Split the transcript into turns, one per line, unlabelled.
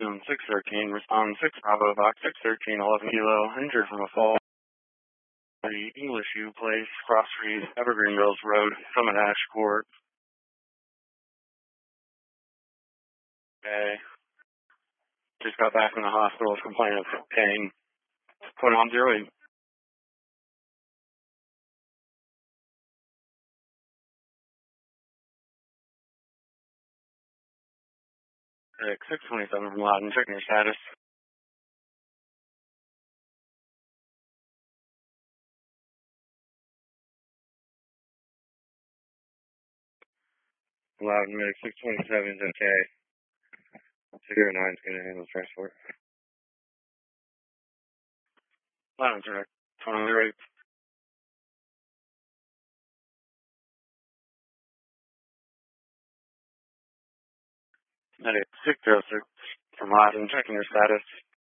Zone 613, respond 6 Bravo, Box 613, 11 Kilo, injured from a fall. English U Place, Cross Street, Evergreen Mills Road, Summit Ash Court. Okay. Just got back from the hospital with complaining of pain. Put on 08. 627 from Loudon, checking your status. Loudon, Medic 627 is okay. 609 is going to handle transport. Loudon's direct. 28. Medic 606 from Loudon, checking your status.